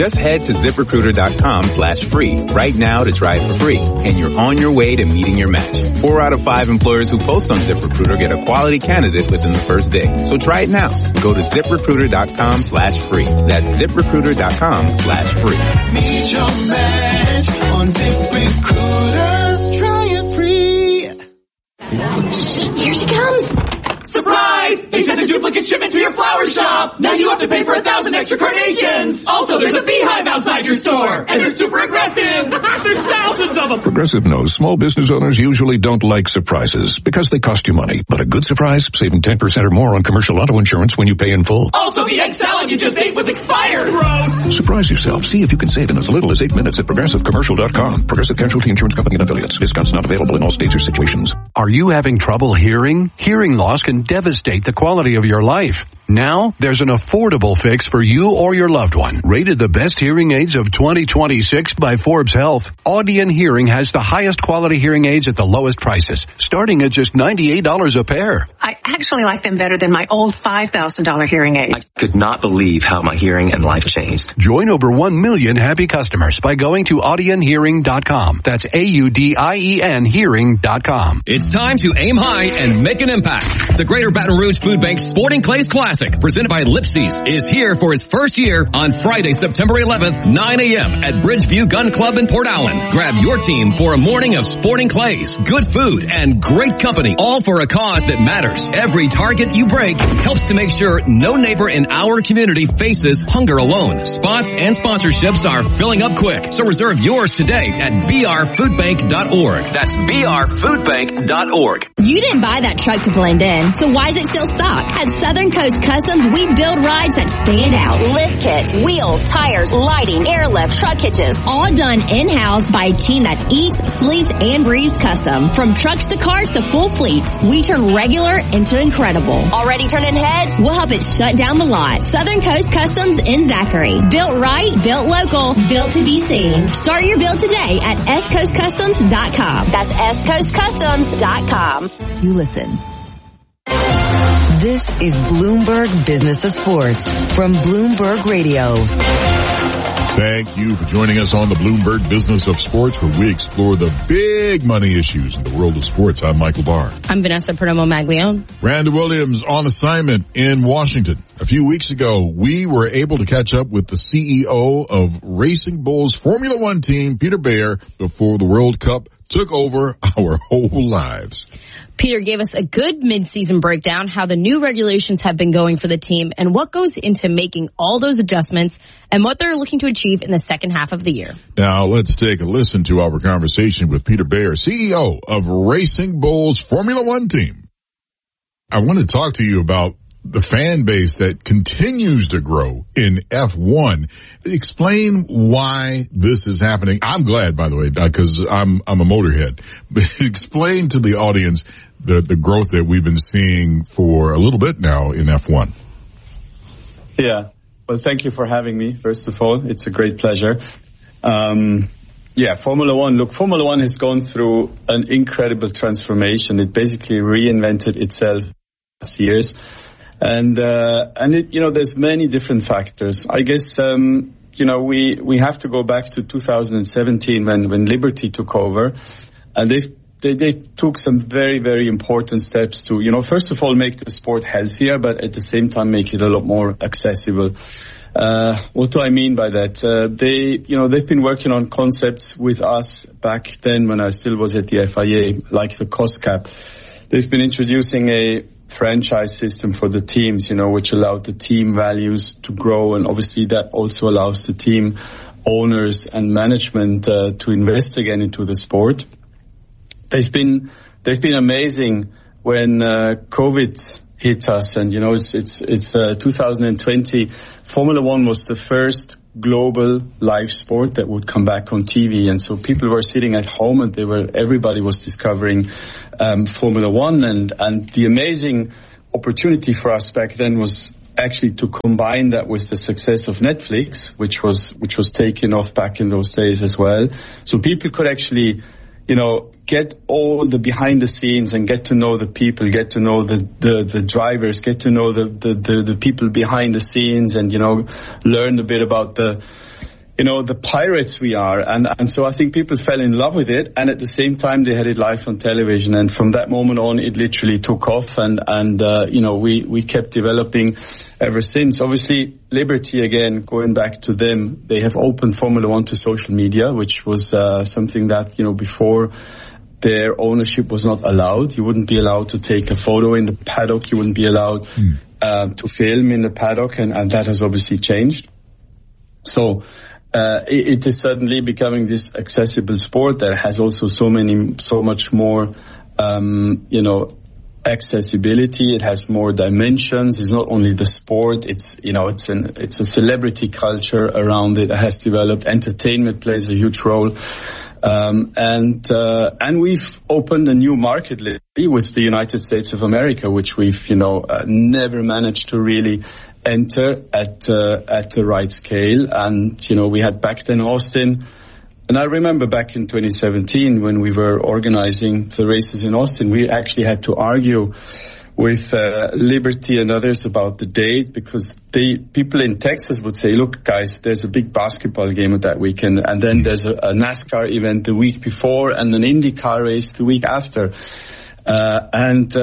Just head to ZipRecruiter.com/free right now to try it for free, and you're on your way to meeting your match. 4 out of 5 employers who post on ZipRecruiter get a quality candidate within the first day. So try it now. Go to ZipRecruiter.com/free. That's ZipRecruiter.com/free. Meet your match on ZipRecruiter. Try it free. Here she comes. Surprise! They sent a duplicate shipment to your flower shop! Now you have to pay for 1,000 extra carnations! Also, there's a beehive outside your store! And they're super aggressive! There's thousands of them! Progressive knows small business owners usually don't like surprises because they cost you money. But a good surprise, saving 10% or more on commercial auto insurance when you pay in full. Also, the egg salad you just ate was expired! Gross! Surprise yourself. See if you can save in as little as 8 minutes at ProgressiveCommercial.com. Progressive Casualty Insurance Company and Affiliates. Discounts not available in all states or situations. Are you having trouble hearing? Hearing loss can devastate the quality of your life. Now, there's an affordable fix for you or your loved one. Rated the best hearing aids of 2026 by Forbes Health, Audion Hearing has the highest quality hearing aids at the lowest prices, starting at just $98 a pair. I actually like them better than my old $5,000 hearing aid. I could not believe how my hearing and life changed. Join over 1 million happy customers by going to AudionHearing.com. That's AUDIEN Hearing.com. It's time to aim high and make an impact. The Greater Baton Rouge Food Bank Sporting Clays Classic, presented by Lipsy's, is here for its first year on Friday, September 11th, 9 a.m. at Bridgeview Gun Club in Port Allen. Grab your team for a morning of sporting clays, good food, and great company, all for a cause that matters. Every target you break helps to make sure no neighbor in our community faces hunger alone. Spots and sponsorships are filling up quick, so reserve yours today at brfoodbank.org. That's brfoodbank.org. You didn't buy that truck to blend in, so why is it still stock? At Southern Coast Customs, we build rides that stand out. Lift kits, wheels, tires, lighting, airlift, truck hitches, all done in-house by a team that eats, sleeps, and breathes custom. From trucks to cars to full fleets, we turn regular into incredible. Already turning heads? We'll help it shut down the lot. Southern Coast Customs in Zachary. Built right, built local, built to be seen. Start your build today at SCoastCustoms.com. That's SCoastCustoms.com. You listen. This is Bloomberg Business of Sports from Bloomberg Radio. Thank you for joining us on the Bloomberg Business of Sports, where we explore the big money issues in the world of sports. I'm Michael Barr. I'm Vanessa Perdomo-Maglione. Randa Williams on assignment in Washington. A few weeks ago, we were able to catch up with the CEO of Racing Bulls Formula One team, Peter Bayer, before the World Cup took over our whole lives. Peter gave us a good mid-season breakdown, how the new regulations have been going for the team and what goes into making all those adjustments and what they're looking to achieve in the second half of the year. Now, let's take a listen to our conversation with Peter Bayer, CEO of Racing Bulls Formula One team. I want to talk to you about the fan base that continues to grow in F1. Explain why this is happening. I'm glad, by the way, because I'm a motorhead. But explain to the audience the growth that we've been seeing for a little bit now in F1. Yeah. Well, thank you for having me, first of all. It's a great pleasure. Formula One. Look, Formula One has gone through an incredible transformation. It basically reinvented itself last years. And it, there's many different factors. I guess, we have to go back to 2017 when Liberty took over, and they took some very, very important steps to, first of all, make the sport healthier, but at the same time make it a lot more accessible. What do I mean by that? They've been working on concepts with us back then when I still was at the FIA, like the cost cap. They've been introducing a franchise system for the teams, which allowed the team values to grow, and obviously that also allows the team owners and management to invest again into the sport. They've been amazing when COVID hit us, and it's 2020. Formula One was the first global live sport that would come back on TV, and so people were sitting at home and everybody was discovering Formula One, and the amazing opportunity for us back then was actually to combine that with the success of Netflix, which was taking off back in those days as well. So people could actually get all the behind the scenes and get to know the people, get to know the drivers, get to know the people behind the scenes, and learn a bit about the the pirates we are. And so I think people fell in love with it. And at the same time, they had it live on television. And from that moment on, it literally took off. And we kept developing ever since. Obviously, Liberty, again, going back to them, they have opened Formula One to social media, which was something that, before their ownership was not allowed. You wouldn't be allowed to take a photo in the paddock. You wouldn't be allowed to film in the paddock. And that has obviously changed. So it is certainly becoming this accessible sport that has also so much more, accessibility. It has more dimensions. It's not only the sport. It's a celebrity culture around it that has developed. Entertainment plays a huge role. And we've opened a new market with the United States of America, which we've, never managed to really enter at the right scale. And, we had back then Austin. And I remember back in 2017 when we were organizing the races in Austin, we actually had to argue with Liberty and others about the date, because people in Texas would say, look, guys, there's a big basketball game that weekend, and then there's a NASCAR event the week before and an IndyCar race the week after. And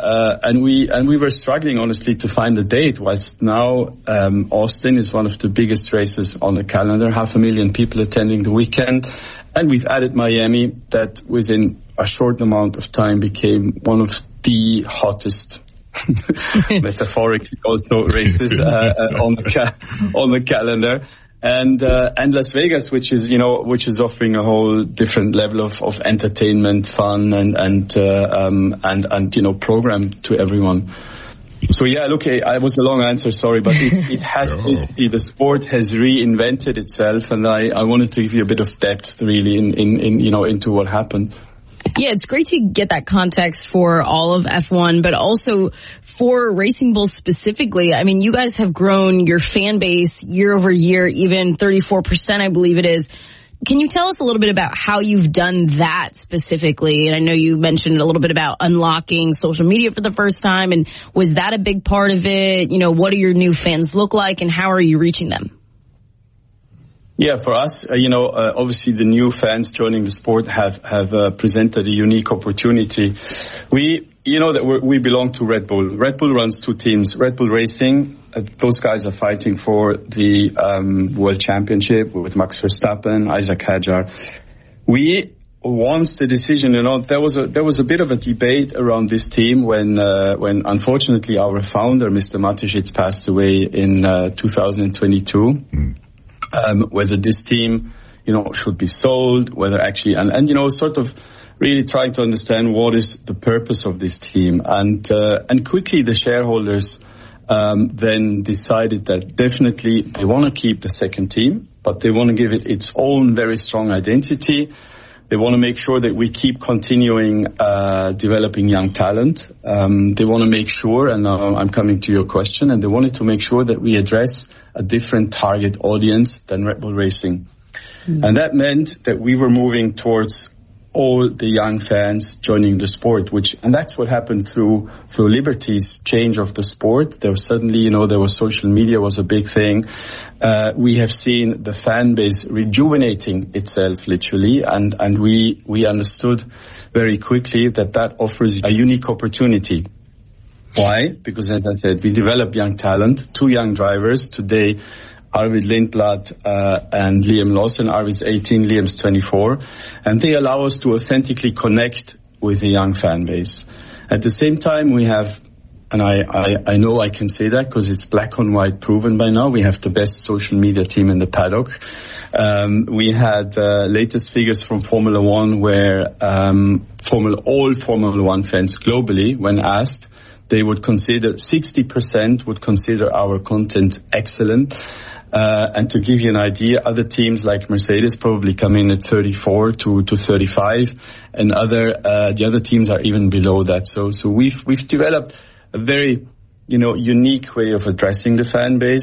we were struggling, honestly, to find a date, whilst now Austin is one of the biggest races on the calendar, 500,000 people attending the weekend. And we've added Miami, that within a short amount of time became one of the hottest, metaphorically also, races on the calendar. And Las Vegas, which is offering a whole different level of entertainment, fun, and program to everyone. So yeah, look, I was a long answer, sorry, but it has basically, the sport has reinvented itself, and I wanted to give you a bit of depth really into what happened. Yeah, it's great to get that context for all of F1, but also for Racing Bulls specifically. I mean, you guys have grown your fan base year over year, even 34%, I believe it is. Can you tell us a little bit about how you've done that specifically? And I know you mentioned a little bit about unlocking social media for the first time. And was that a big part of it? What do your new fans look like, and how are you reaching them? Yeah, for us, obviously the new fans joining the sport have presented a unique opportunity. We belong to Red Bull. Red Bull runs two teams. Red Bull Racing, those guys are fighting for the World Championship with Max Verstappen, Isaac Hadjar. Once the decision, there was a bit of a debate around this team when unfortunately our founder, Mr. Mateschitz, passed away in 2022. Whether this team, should be sold, whether actually, and sort of really trying to understand what is the purpose of this team. And quickly the shareholders, then decided that definitely they want to keep the second team, but they want to give it its own very strong identity. They want to make sure that we keep continuing, developing young talent. They want to make sure, and now I'm coming to your question, and they wanted to make sure that we address a different target audience than Red Bull Racing. And that meant that we were moving towards all the young fans joining the sport, and that's what happened through Liberty's change of the sport. There was suddenly, there was social media was a big thing. We have seen the fan base rejuvenating itself literally, and we understood very quickly that offers a unique opportunity. Why? Because, as I said, we develop young talent, two young drivers today, Arvid Lindblad and Liam Lawson. Arvid's 18, Liam's 24, and they allow us to authentically connect with the young fan base. At the same time, we have, and I know I can say that because it's black on white proven by now, we have the best social media team in the paddock. We had latest figures from Formula One where all Formula One fans globally, when asked, they would consider, 60% would consider our content excellent. And to give you an idea, other teams like Mercedes probably come in at 34 to 35, and the other teams are even below that. So we've developed a very, unique way of addressing the fan base.